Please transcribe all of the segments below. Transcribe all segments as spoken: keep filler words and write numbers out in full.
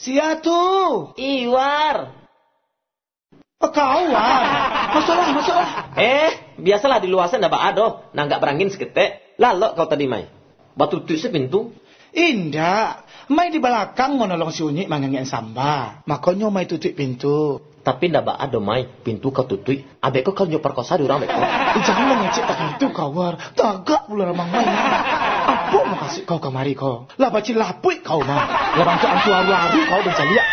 Sia tuh. Iwar. Oh, kau War. Masalah, masalah. Eh, biasalah di luar sana ndak ada, nah nggak berangin seketek. Lalu kau tadi mai. Batu tutup sepintu. Indah. Mai di belakang mau nolong si Unyik mangangin samba. Makanya mai tutup pintu. Tapi ndak ba ada mai, pintu kau tutup. Abek kau kau perkosa di orang beko. Eh, jangan mengecek tak itu kau War. Tagak pula ramang mai. Apa mau kasih kau kemari kau? Lah baci lapui kau mah. Lah bangsa antu aru-aru kau dan lihat.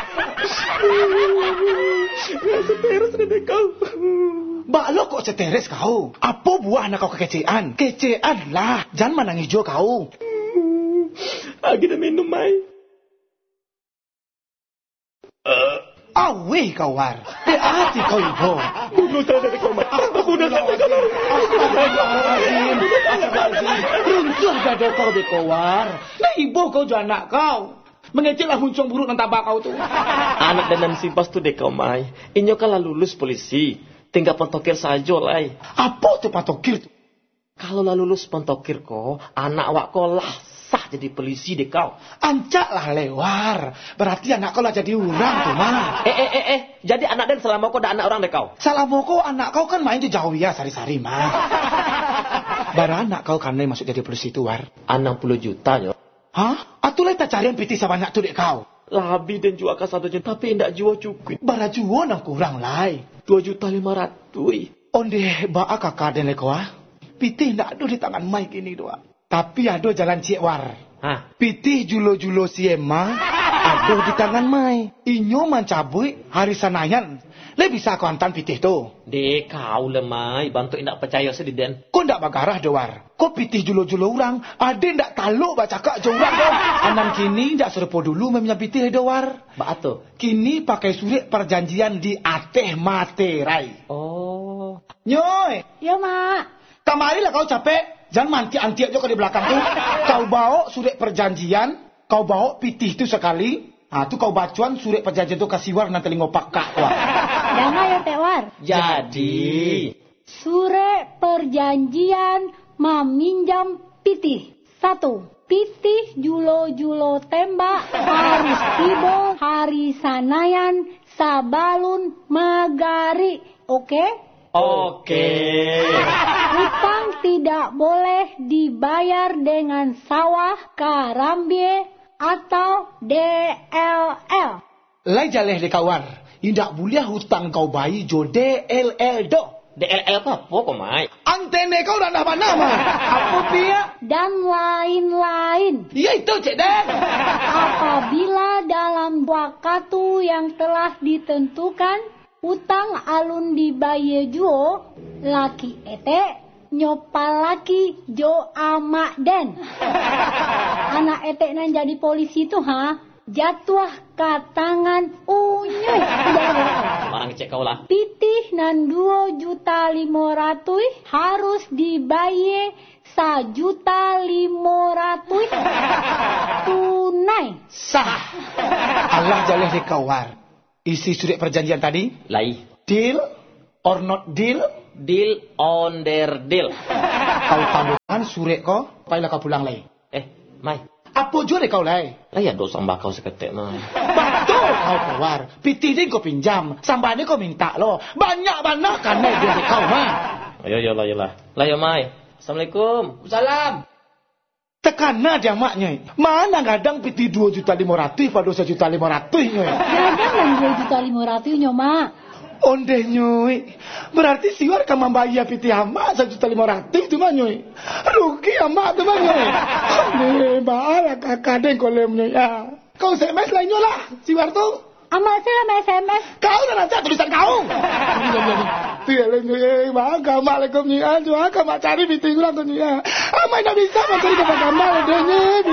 Seteres deh kau. Balok kok seteres kau? Apa buah anak kau kekecean? Kecean lah. Jangan manang hijau kau. Lagi dah minum mai. Uh. Awih kau War. Hati kau ibu. Bunuh saya dari kau mai. Bunuh saya dari kau. Runtuh gado kau deh kau War. Nah ibu kau juga anak kau. Mengeceklah huncung buruk nanti kau tu. Anak dan simpas tu deh kau mai. Inyo kalah lulus polisi. Tinggal pentokir saja lah. Apa tu pentokir tu? Kalau lah lulus pentokir kau, anak awak kau lah sah jadi polisi deh kau. Ancak lah lewar. Berarti anak kau lah jadi orang tu mah. Eh eh eh eh. Jadi anak dan selama kau dah anak orang deh kau. Selama kau anak kau kan main di jauh ya sari-sari mah. Bara anak kau kan masuk jadi polisi tu War. enam puluh juta yo. Hah? Atulah tak cari yang piti sebanyak tu dek kau. Labi dan jual ke satu juta, tapi tidak jual cukup. Bara jual nak kurang lai. Dua juta lima ratus. Onde baa kakak dan leko ah. Piti tidak ada di tangan mai kini doa. Tapi ada jalan cik War. Hah? Piti julo-julo si Emma ada di tangan mai. Inyo mencabui hari sanayan. Le bisa kau hantar pitih tu. Dek kau lemai, bantu indak percaya sediden. Kau ndak bagarah doar. Kau pitih julo-julo orang, ada ndak taluk baca kak jorang kau. Anan kini ndak serupa dulu memnya pitih doar. Ba atuh. Kini pakai surat perjanjian di ateh materai. Oh. Nyoy. Ya mak. Kamari lah kau capek. Jangan manti-anti aja kau di belakang tu. Kau bawa surat perjanjian, kau bawa pitih tu sekali. Ah tu kau bacuan surat perjanjian tu kasih War nanti ngopak kak War. Jangan ya Teh War. Jadi surat perjanjian meminjam pitih. Satu, pitih julo-julo tembak harus tiba hari sanayan sabalun magari. Oke? Oke. Hutang tidak boleh dibayar dengan sawah, karambie, atau D L L. Lai jaleh de kawar. Indak boleh hutang kau bayi jo D L L do. D L L apa kok mai? Antene kau dah nama nama. Apa pia? Dan lain-lain. Ya itu cik Den. Apabila dalam waktu yang telah ditentukan hutang alun dibayar juo, laki ete nyopal laki jo amak den. Anak etek nan jadi polisi tu ha, jatuh ke tangan Unyuy. Orang cek kau lah. Pitih nan dua juta lima ratus harus dibayar sajuta lima ratus tunai. Sah. Allah jaleh de kawar. Isi surat perjanjian tadi? Lai. Deal or not deal? Deal on their deal. Kau tambahkan surat kau, payahlah kau pulang lagi. Eh, Mai. Apa jua deh kau lagi? Lah ya dosa mbak kau seketek, Mai. Betul kau keluar. Pitih dia kau pinjam. Sambalnya kau minta lo. Banyak-banyak kan dia dia kau, mah. Ayo, ayo lah, ayo lah. Lah ya, Mai. Assalamualaikum. Salam. Tekana dia maknya. Mana gadang pitih dua juta lima ratus pada satu juta lima ratus nyoy. Gadang dan dua juta lima ratus nyoy, Mak. Onde nyoy. Berarti siwar ka membayar pitih hama satu juta lima ratus tu mah nyoy. Rugi hama tu mah nyoy. Onde baala kakadeng kolem nyoy. Ya. Kau S M S lah nyoy lah siwar tu. Amak saya S M S. Kau dah nanti tulisan kau. Tiada nyoy. Assalamualaikum nyoy. Aja mak cari pitih kurang tu nyoy. Amai nak bisa mencari kepada kamal deh nyoy.